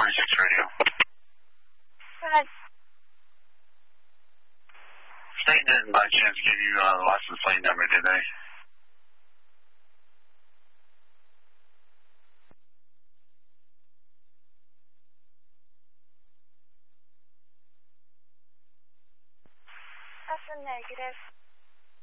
36 radio. Right. State didn't by chance give you the license plate number, did they? That's a negative.